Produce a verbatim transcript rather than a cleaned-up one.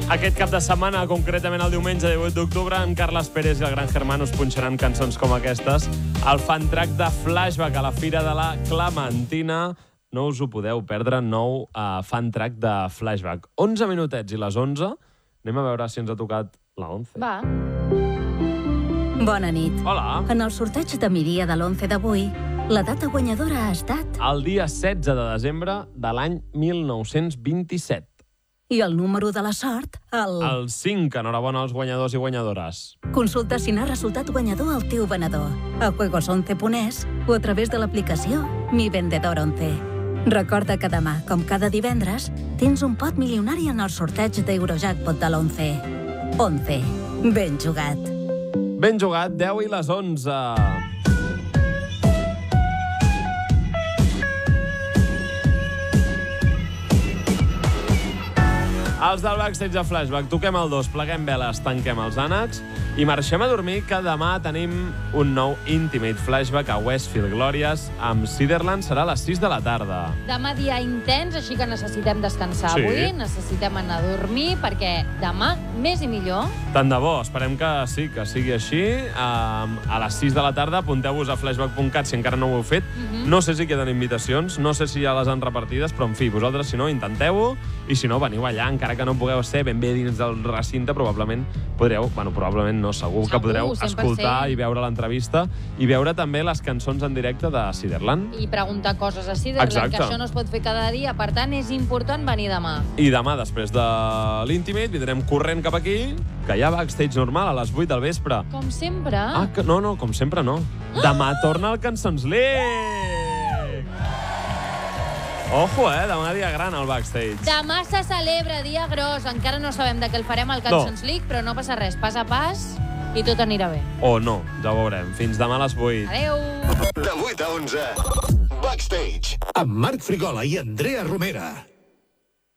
Aquest cap de setmana, concretament el diumenge divuit d'octubre, en Carles Pérez i el Gran Germán us punxaran cançons com aquestes. El fan track de Flashback a la Fira de la Clementina. No us ho podeu perdre, nou uh, fan track de Flashback. onze minutets i les onze. Anem a veure si ens ha tocat la onze. Va. Bona nit. Hola. En el sorteig de Miria de l'onze d'avui, la data guanyadora ha estat... El dia setze de desembre de l'any mil nou-cents vint-i-set. I el número de la sort, el... El cinc. Enhorabona als guanyadors i guanyadores. Consulta si n'ha resultat guanyador el teu venedor a juegos once punt es o a través de l'aplicació Mi Vendedor once. Recorda que demà, com cada divendres, tens un pot milionari en el sorteig d'Eurojackpot de l'onze. onze. Ben jugat. Ben jugat, deu i les onze. Els del backstage de Flashback, toquem el dos, pleguem veles, tanquem els ànecs i marxem a dormir, que demà tenim un nou Intimate Flashback a Westfield Glorious amb Ciderland, serà a les sis de la tarda. Demà dia intens, així que necessitem descansar Sí. avui, necessitem anar a dormir, perquè demà més i millor. Tant de bo, esperem que sí, que sigui així. Um, a les sis de la tarda, apunteu-vos a flashback punt cat si encara no ho heu fet. Mhm. No sé si queden invitacions, no sé si ja les han repartides, però en fi, vosaltres, si no, intenteu-ho, i si no, veniu allà, encara que no pugueu ser ben bé dins del recinte, probablement podreu, bueno, probablement no, segur, Segur, que podreu cent per cent. escoltar i veure l'entrevista i veure també les cançons en directe de Ciderland. I preguntar coses a Ciderland, Exacte. que això no es pot fer cada dia, per tant, és important venir demà. I demà, després de l'Intimate, vindrem corrent cap aquí, que hi ha backstage normal a les vuit del vespre. Com sempre. Ah, que, no, no, com sempre no. Demà torna el Cançons League! Ojo, eh? Demà dia gran al backstage. Demà se celebra, dia gros. Encara no sabem de què el farem al Cançons League, però no passa res. Pas a pas i tot anirà bé. O no, ja ho veurem. Fins demà a les vuit. Adéu! De vuit a onze. Backstage. Amb Marc Frigola i Andrea Romera.